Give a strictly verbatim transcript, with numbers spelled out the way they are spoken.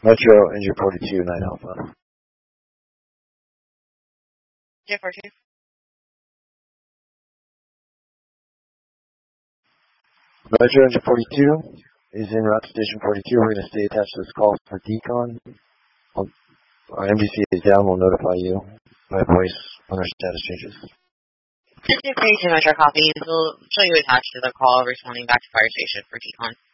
Metro, Engine forty-two, nine Alpha. J forty-two. Metro, Engine forty-two is en route to Station forty-two. We're going to stay attached to this call for decon. Our M D C is down. We'll notify you by voice when our status changes. Engine forty-two, Metro, copy. We'll show you attached to the call, responding back to fire station for decon.